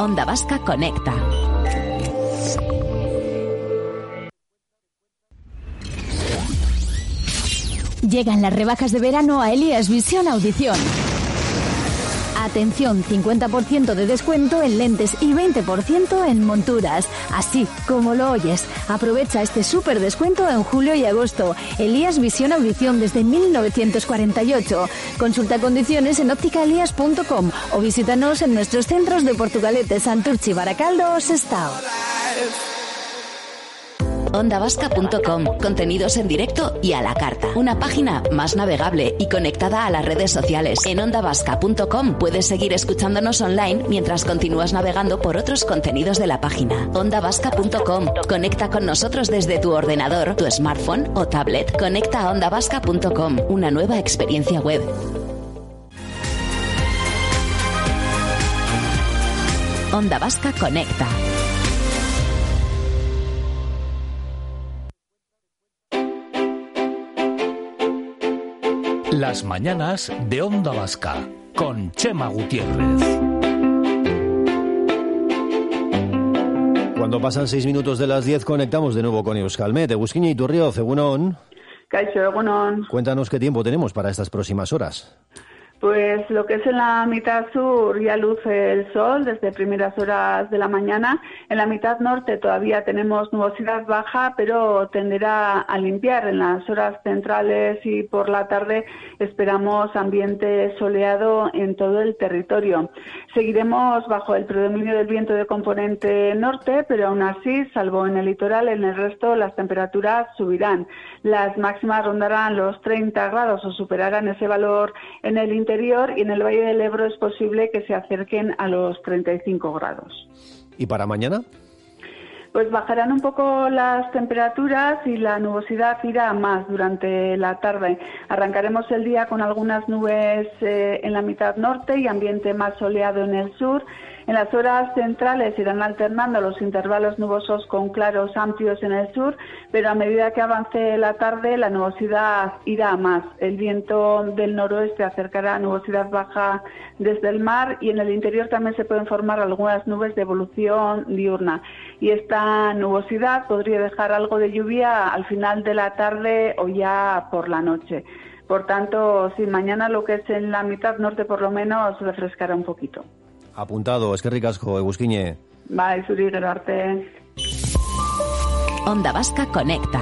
Onda Vasca Conecta. Llegan las rebajas de verano a Elías Visión Audición. Atención, 50% de descuento en lentes y 20% en monturas. Así como lo oyes. Aprovecha este súper descuento en julio y agosto. Elías Visión Audición desde 1948. Consulta condiciones en ópticaelías.com o visítanos en nuestros centros de Portugalete, Santurchi, Baracaldo o Sestao. Ondavasca.com, contenidos en directo y a la carta. Una página más navegable y conectada a las redes sociales. En ondavasca.com puedes seguir escuchándonos online mientras continúas navegando por otros contenidos de la página. Ondavasca.com, conecta con nosotros desde tu ordenador, tu smartphone o tablet. Conecta a ondavasca.com, una nueva experiencia web. Onda Vasca Conecta. Las mañanas de Onda Vasca, con Chema Gutiérrez. Cuando pasan 6 minutos de las 10, conectamos de nuevo con Euskalmet. Egusquiña Iturrioz, egunon. Kaixo, egunon. Cuéntanos qué tiempo tenemos para estas próximas horas. Pues lo que es en la mitad sur ya luce el sol desde primeras horas de la mañana. En la mitad norte todavía tenemos nubosidad baja, pero tenderá a limpiar. En las horas centrales y por la tarde esperamos ambiente soleado en todo el territorio. Seguiremos bajo el predominio del viento de componente norte, pero aún así, salvo en el litoral, en el resto las temperaturas subirán. Las máximas rondarán los 30 grados o superarán ese valor en el interior, y en el Valle del Ebro es posible que se acerquen a los 35 grados. ¿Y para mañana? Pues bajarán un poco las temperaturas y la nubosidad irá más durante la tarde. Arrancaremos el día con algunas nubes en la mitad norte y ambiente más soleado en el sur. En las horas centrales irán alternando los intervalos nubosos con claros amplios en el sur, pero a medida que avance la tarde la nubosidad irá más. El viento del noroeste acercará a nubosidad baja desde el mar y en el interior también se pueden formar algunas nubes de evolución diurna. Y esta nubosidad podría dejar algo de lluvia al final de la tarde o ya por la noche. Por tanto, si mañana lo que es en la mitad norte por lo menos refrescará un poquito. Apuntado, eskerrik asko, Egusquiñe. Bai, zuri gero arte. Onda Vasca Conecta.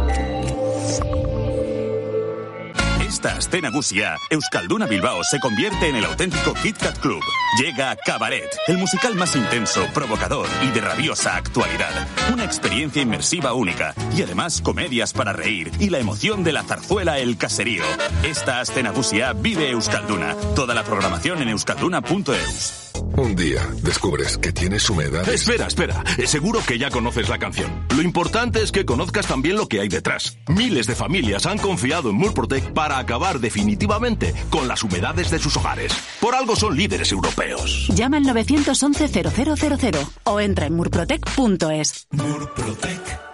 Esta aste nagusia, Euskalduna Bilbao se convierte en el auténtico Kit Kat Club. Llega Cabaret, el musical más intenso, provocador y de rabiosa actualidad. Una experiencia inmersiva única y además comedias para reír y la emoción de la zarzuela El Caserío. Esta aste nagusia vive Euskalduna. Toda la programación en euskalduna.eus. Un día descubres que tienes humedad. Espera. Seguro que ya conoces la canción. Lo importante es que conozcas también lo que hay detrás. Miles de familias han confiado en Murprotec para acabar definitivamente con las humedades de sus hogares. Por algo son líderes europeos. Llama al 911-0000 o entra en murprotec.es. Murprotec.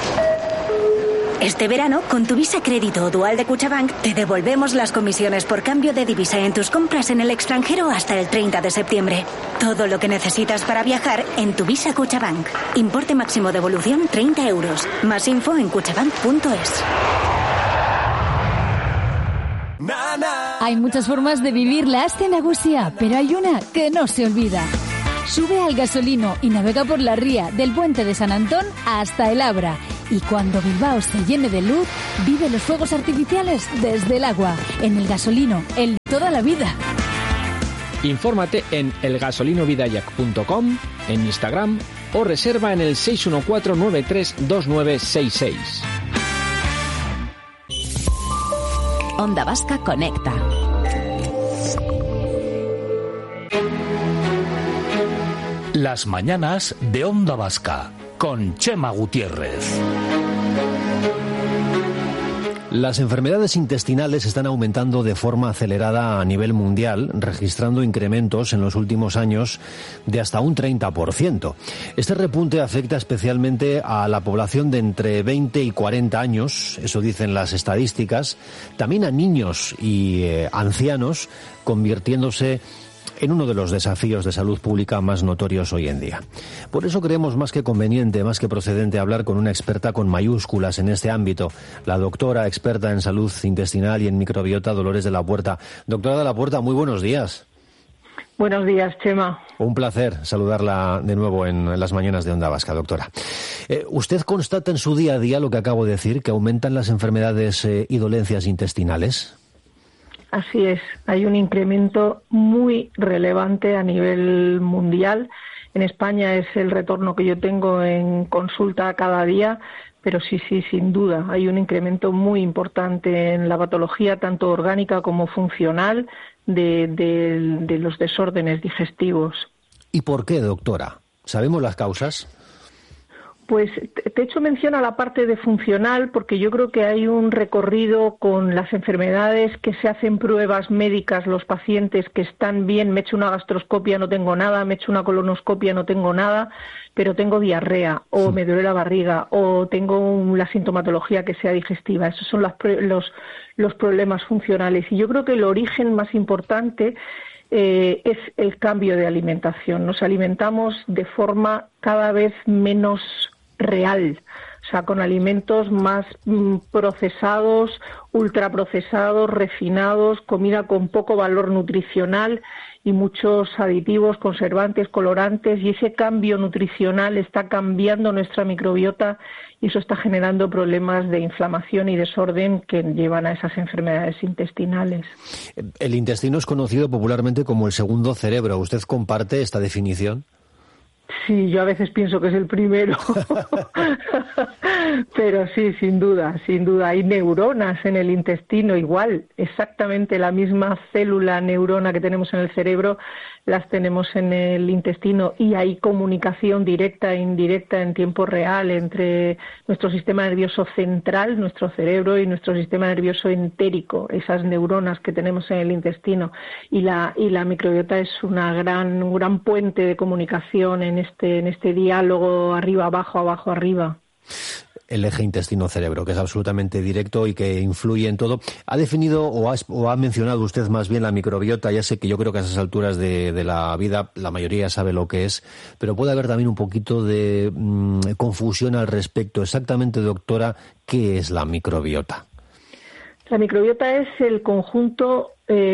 Este verano, con tu Visa Crédito o Dual de Cuchabank, te devolvemos las comisiones por cambio de divisa en tus compras en el extranjero hasta el 30 de septiembre. Todo lo que necesitas para viajar en tu Visa Cuchabank. Importe máximo de devolución 30 euros. Más info en cuchabank.es. Hay muchas formas de vivir la Aste Nagusia, pero hay una que no se olvida. Sube al Gasolino y navega por la ría del Puente de San Antón hasta el Abra. Y cuando Bilbao se llene de luz, vive los fuegos artificiales desde el agua. En el Gasolino, el de toda la vida. Infórmate en elgasolinovidayak.com, en Instagram o reserva en el 614-932966. Onda Vasca Conecta. Las mañanas de Onda Vasca, con Chema Gutiérrez. Las enfermedades intestinales están aumentando de forma acelerada a nivel mundial, registrando incrementos en los últimos años de hasta un 30%. Este repunte afecta especialmente a la población de entre 20 y 40 años, eso dicen las estadísticas, también a niños y ancianos, convirtiéndose en uno de los desafíos de salud pública más notorios hoy en día. Por eso creemos más que conveniente, más que procedente hablar con una experta con mayúsculas en este ámbito, la doctora experta en salud intestinal y en microbiota, Dolores de la Puerta. Doctora de la Puerta, muy buenos días. Buenos días, Chema. Un placer saludarla de nuevo en las mañanas de Onda Vasca, doctora. ¿Usted constata en su día a día lo que acabo de decir, que aumentan las enfermedades y dolencias intestinales? Así es, hay un incremento muy relevante a nivel mundial. En España es el retorno que yo tengo en consulta cada día, pero sí, sin duda, hay un incremento muy importante en la patología, tanto orgánica como funcional, de los desórdenes digestivos. ¿Y por qué, doctora? ¿Sabemos las causas? Pues te he hecho mención a la parte de funcional porque yo creo que hay un recorrido con las enfermedades que se hacen pruebas médicas los pacientes que están bien, me he hecho una gastroscopia, no tengo nada, me he hecho una colonoscopia, no tengo nada, pero tengo diarrea o me duele la barriga o tengo la sintomatología que sea digestiva. Esos son los problemas funcionales y yo creo que el origen más importante es el cambio de alimentación. Nos alimentamos de forma cada vez menos real, o sea, con alimentos más procesados, ultraprocesados, refinados, comida con poco valor nutricional y muchos aditivos, conservantes, colorantes, y ese cambio nutricional está cambiando nuestra microbiota y eso está generando problemas de inflamación y desorden que llevan a esas enfermedades intestinales. El intestino es conocido popularmente como el segundo cerebro. ¿Usted comparte esta definición? Sí, yo a veces pienso que es el primero, pero sí, sin duda. Hay neuronas en el intestino, igual, exactamente la misma célula neurona que tenemos en el cerebro, las tenemos en el intestino y hay comunicación directa e indirecta en tiempo real entre nuestro sistema nervioso central, nuestro cerebro, y nuestro sistema nervioso entérico, esas neuronas que tenemos en el intestino. Y la microbiota es un gran puente de comunicación en este diálogo arriba-abajo, abajo-arriba. El eje intestino-cerebro, que es absolutamente directo y que influye en todo. ¿Ha definido o ha mencionado usted más bien la microbiota? Ya sé que yo creo que a esas alturas de la vida la mayoría sabe lo que es, pero puede haber también un poquito de confusión al respecto. Exactamente, doctora, ¿qué es la microbiota? La microbiota es el conjunto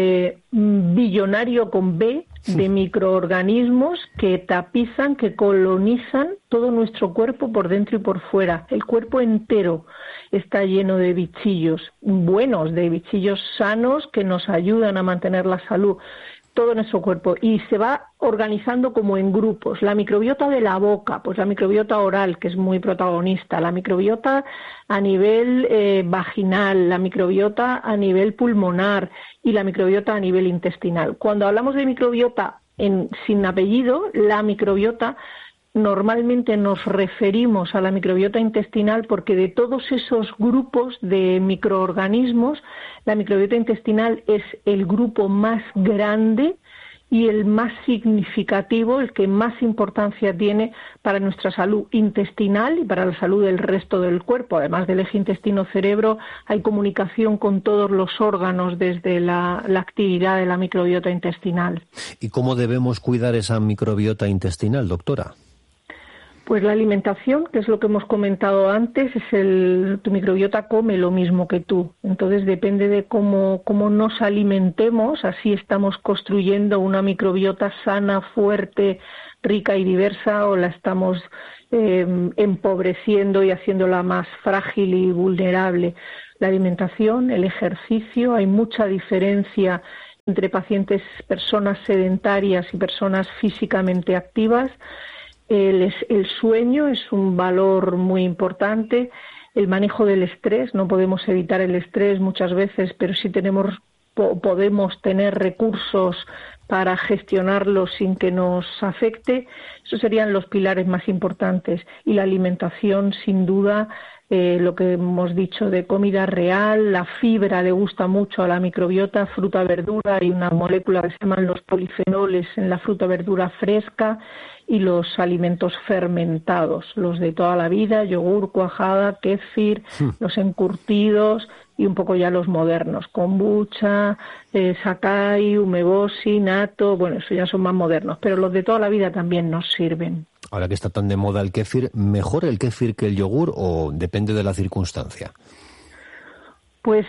billonario con B de microorganismos que tapizan, que colonizan todo nuestro cuerpo por dentro y por fuera. El cuerpo entero está lleno de bichillos buenos, de bichillos sanos que nos ayudan a mantener la salud. Todo nuestro cuerpo, y se va organizando como en grupos. La microbiota de la boca, pues la microbiota oral, que es muy protagonista, la microbiota a nivel vaginal, la microbiota a nivel pulmonar y la microbiota a nivel intestinal. Cuando hablamos de microbiota sin apellido, la microbiota, normalmente nos referimos a la microbiota intestinal porque de todos esos grupos de microorganismos, la microbiota intestinal es el grupo más grande y el más significativo, el que más importancia tiene para nuestra salud intestinal y para la salud del resto del cuerpo. Además del eje intestino-cerebro, hay comunicación con todos los órganos desde la actividad de la microbiota intestinal. ¿Y cómo debemos cuidar esa microbiota intestinal, doctora? Pues la alimentación, que es lo que hemos comentado antes, tu microbiota come lo mismo que tú. Entonces depende de cómo nos alimentemos, así estamos construyendo una microbiota sana, fuerte, rica y diversa, o la estamos empobreciendo y haciéndola más frágil y vulnerable. La alimentación, el ejercicio, hay mucha diferencia entre personas sedentarias y personas físicamente activas. El sueño es un valor muy importante, el manejo del estrés, no podemos evitar el estrés muchas veces, pero sí podemos tener recursos para gestionarlo sin que nos afecte. Esos serían los pilares más importantes. Y la alimentación, sin duda, lo que hemos dicho de comida real, la fibra le gusta mucho a la microbiota, fruta, verdura, hay una molécula que se llaman los polifenoles en la fruta, verdura fresca, y los alimentos fermentados, los de toda la vida, yogur, cuajada, kéfir, los encurtidos, y un poco ya los modernos, kombucha, Sakai, umeboshi, natto, bueno, eso ya son más modernos, pero los de toda la vida también nos sirven. Ahora que está tan de moda el kéfir, ¿mejor el kéfir que el yogur o depende de la circunstancia? Pues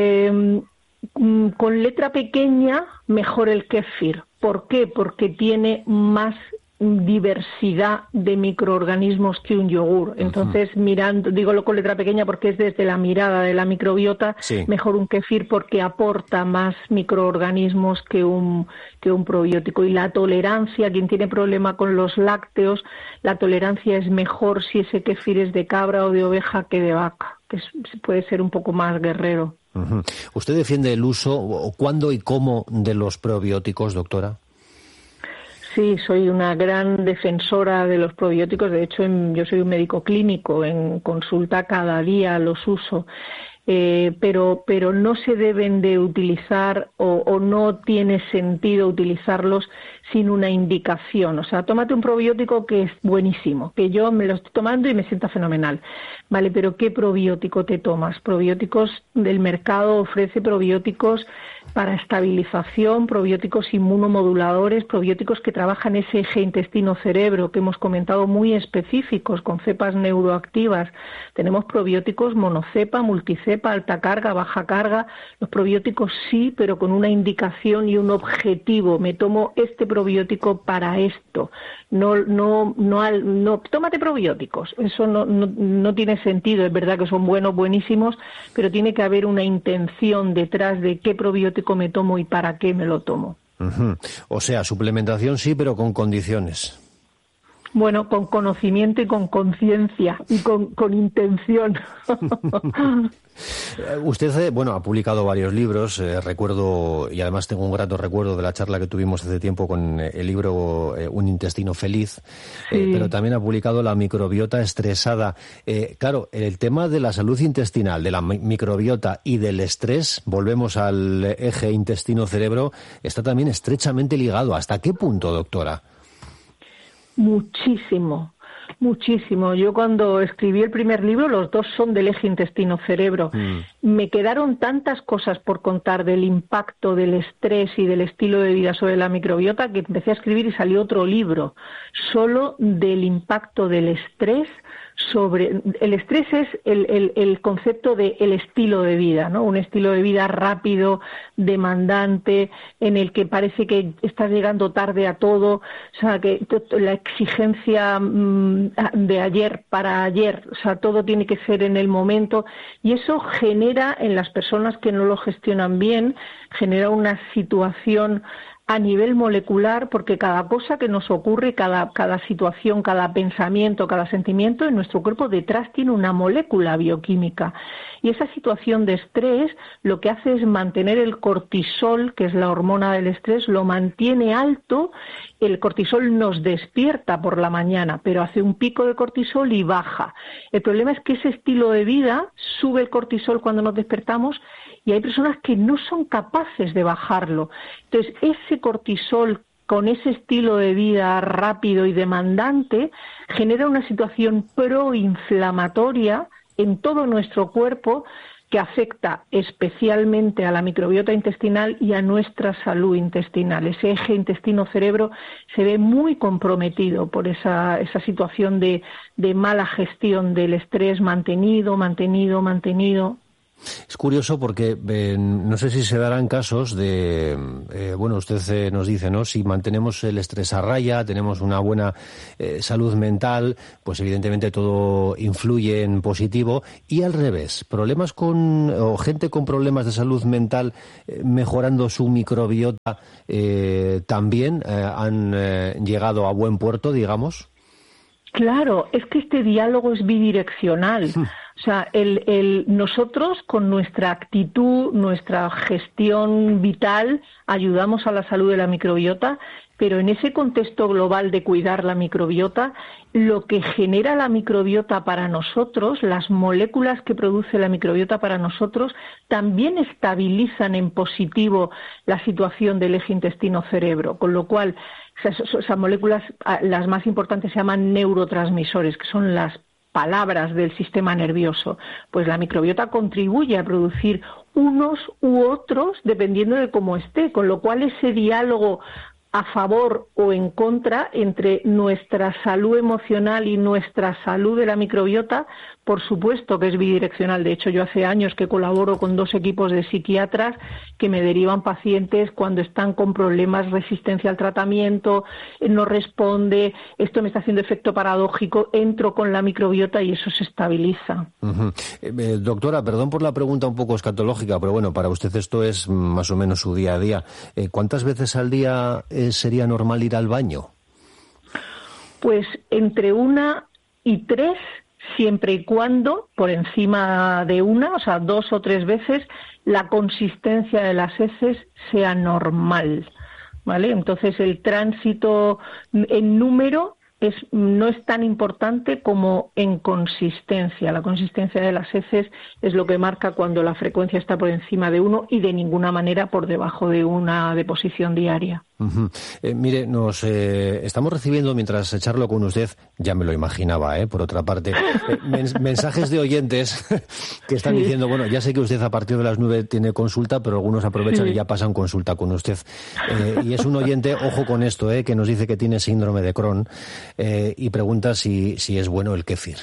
con letra pequeña, mejor el kéfir. ¿Por qué? Porque tiene más diversidad de microorganismos que un yogur. Entonces, mirando, dígolo con letra pequeña porque es desde la mirada de la microbiota, mejor un kéfir porque aporta más microorganismos que un probiótico. Y la tolerancia, quien tiene problema con los lácteos, la tolerancia es mejor si ese kéfir es de cabra o de oveja que de vaca, que puede ser un poco más guerrero. ¿Usted defiende el uso, cuándo y cómo, de los probióticos, doctora? Sí, soy una gran defensora de los probióticos. De hecho, yo soy un médico clínico, en consulta cada día los uso. Pero no se deben de utilizar o no tiene sentido utilizarlos sin una indicación. O sea, tómate un probiótico que es buenísimo, que yo me lo estoy tomando y me sienta fenomenal. Vale, pero ¿qué probiótico te tomas? Probióticos del mercado ofrece probióticos para estabilización, probióticos inmunomoduladores, probióticos que trabajan ese eje intestino-cerebro que hemos comentado, muy específicos, con cepas neuroactivas. Tenemos probióticos monocepa, multicepa, alta carga, baja carga. Los probióticos sí, pero con una indicación y un objetivo. Me tomo este probiótico para esto. No, tómate probióticos. Eso no tiene sentido. Es verdad que son buenos, buenísimos, pero tiene que haber una intención detrás de qué probiótico me tomo y para qué me lo tomo. O sea, suplementación sí, pero con condiciones. Bueno, con conocimiento y con conciencia y con intención. Usted, ha publicado varios libros, recuerdo, y además tengo un grato recuerdo de la charla que tuvimos hace tiempo con el libro Un intestino feliz, pero también ha publicado La microbiota estresada. Claro, el tema de la salud intestinal, de la microbiota y del estrés, volvemos al eje intestino-cerebro, está también estrechamente ligado. ¿Hasta qué punto, doctora? Muchísimo. Yo cuando escribí el primer libro, los dos son del eje intestino-cerebro. Me quedaron tantas cosas por contar del impacto del estrés y del estilo de vida sobre la microbiota que empecé a escribir y salió otro libro solo del impacto del estrés sobre... El estrés es el concepto de el estilo de vida, ¿no? Un estilo de vida rápido, demandante, en el que parece que estás llegando tarde a todo, o sea, que la exigencia de ayer para ayer, o sea, todo tiene que ser en el momento, y eso genera en las personas que no lo gestionan bien, genera una situación a nivel molecular, porque cada cosa que nos ocurre, cada situación, cada pensamiento, cada sentimiento en nuestro cuerpo detrás tiene una molécula bioquímica. Y esa situación de estrés lo que hace es mantener el cortisol, que es la hormona del estrés, lo mantiene alto. El cortisol nos despierta por la mañana, pero hace un pico de cortisol y baja. El problema es que ese estilo de vida sube el cortisol cuando nos despertamos y hay personas que no son capaces de bajarlo. Entonces, ese cortisol con ese estilo de vida rápido y demandante genera una situación proinflamatoria en todo nuestro cuerpo que afecta especialmente a la microbiota intestinal y a nuestra salud intestinal. Ese eje intestino-cerebro se ve muy comprometido por esa situación de mala gestión del estrés mantenido. Es curioso porque no sé si se darán casos de, usted nos dice, ¿no? Si mantenemos el estrés a raya, tenemos una buena salud mental, pues evidentemente todo influye en positivo. Y al revés, gente con problemas de salud mental mejorando su microbiota también han llegado a buen puerto, digamos. Claro, es que este diálogo es bidireccional. O sea, nosotros con nuestra actitud, nuestra gestión vital, ayudamos a la salud de la microbiota, pero en ese contexto global de cuidar la microbiota, lo que genera la microbiota para nosotros, las moléculas que produce la microbiota para nosotros, también estabilizan en positivo la situación del eje intestino-cerebro, con lo cual esas moléculas, las más importantes, se llaman neurotransmisores, que son las palabras del sistema nervioso. Pues la microbiota contribuye a producir unos u otros dependiendo de cómo esté, con lo cual ese diálogo a favor o en contra entre nuestra salud emocional y nuestra salud de la microbiota, por supuesto que es bidireccional. De hecho, yo hace años que colaboro con 2 equipos de psiquiatras que me derivan pacientes cuando están con problemas, resistencia al tratamiento, no responde, esto me está haciendo efecto paradójico, entro con la microbiota y eso se estabiliza. Doctora, perdón por la pregunta un poco escatológica, pero bueno, para usted esto es más o menos su día a día. ¿Cuántas veces al día sería normal ir al baño? Pues entre 1 y 3, siempre y cuando por encima de 1, o sea, 2 o 3 veces, la consistencia de las heces sea normal, ¿vale? Entonces el tránsito en número no es tan importante como en consistencia. La consistencia de las heces es lo que marca cuando la frecuencia está por encima de 1 y de ninguna manera por debajo de una deposición diaria. Mire, nos estamos recibiendo, mientras charlo con usted, ya me lo imaginaba, por otra parte, mensajes de oyentes que están diciendo, bueno, ya sé que usted a partir de las 9 tiene consulta, pero algunos aprovechan y ya pasan consulta con usted. Y es un oyente, ojo con esto, que nos dice que tiene síndrome de Crohn y pregunta si es bueno el kéfir.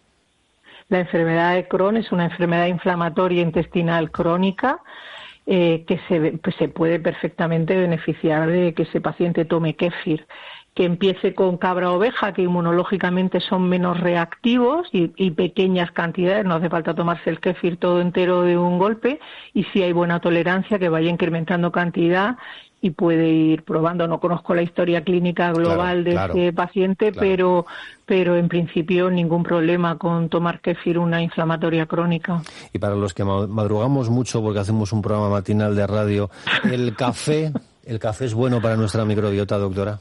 La enfermedad de Crohn es una enfermedad inflamatoria intestinal crónica que se puede perfectamente beneficiar de que ese paciente tome kéfir, que empiece con cabra oveja, que inmunológicamente son menos reactivos y pequeñas cantidades, no hace falta tomarse el kéfir todo entero de un golpe, y si hay buena tolerancia que vaya incrementando cantidad y puede ir probando. No conozco la historia clínica global de ese paciente, pero en principio ningún problema con tomar kéfir, una inflamatoria crónica. Y para los que madrugamos mucho porque hacemos un programa matinal de radio, ¿el café es bueno para nuestra microbiota, doctora?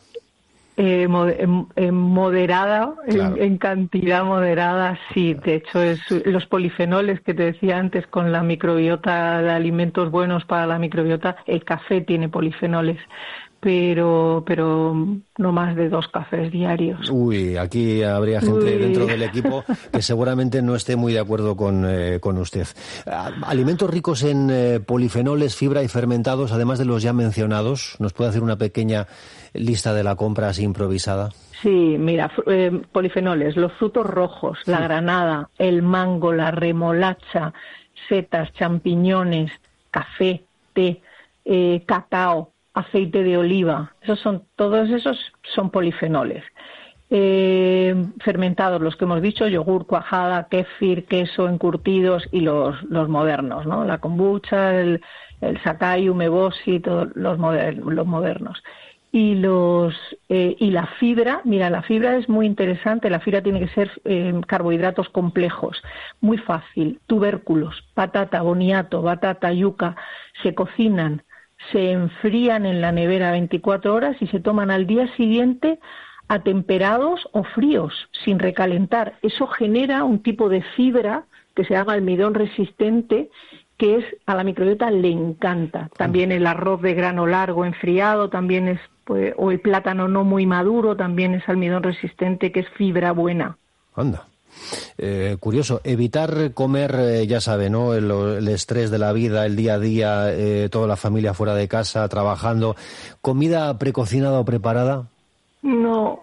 Moderada, claro. en cantidad moderada, sí. De hecho, los polifenoles que te decía antes con la microbiota, de alimentos buenos para la microbiota, el café tiene polifenoles, pero no más de 2 cafés diarios. Uy, aquí habría gente dentro del equipo que seguramente no esté muy de acuerdo con usted. Alimentos ricos en polifenoles, fibra y fermentados, además de los ya mencionados, ¿nos puede hacer una pequeña lista de la compra así improvisada? Sí, mira, polifenoles, los frutos rojos, la granada, el mango, la remolacha, setas, champiñones, café, té, cacao, aceite de oliva, todos esos son polifenoles. Fermentados, los que hemos dicho, yogur, cuajada, kéfir, queso, encurtidos y los modernos, ¿no? La kombucha, el sakai, umeboshi, todos los modernos. Y la fibra, mira, la fibra es muy interesante. La fibra tiene que ser carbohidratos complejos, muy fácil. Tubérculos, patata, boniato, batata, yuca, se cocinan, se enfrían en la nevera 24 horas y se toman al día siguiente atemperados o fríos, sin recalentar. Eso genera un tipo de fibra que se llama almidón resistente, que a la microbiota le encanta. También el arroz de grano largo enfriado, también o el plátano no muy maduro, también es almidón resistente, que es fibra buena. Anda. Curioso, evitar comer, ya sabe, ¿no? El estrés de la vida, el día a día, toda la familia fuera de casa, trabajando. ¿Comida precocinada o preparada? No,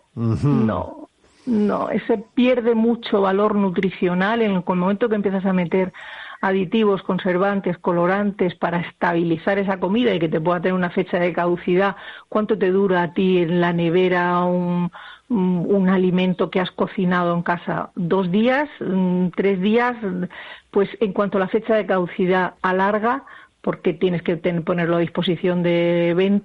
ese pierde mucho valor nutricional en el momento que empiezas a meter aditivos, conservantes, colorantes para estabilizar esa comida y que te pueda tener una fecha de caducidad. ¿Cuánto te dura a ti en la nevera un alimento que has cocinado en casa? 2 días, 3 días, pues en cuanto a la fecha de caducidad alarga, porque tienes que ponerlo a disposición de venta.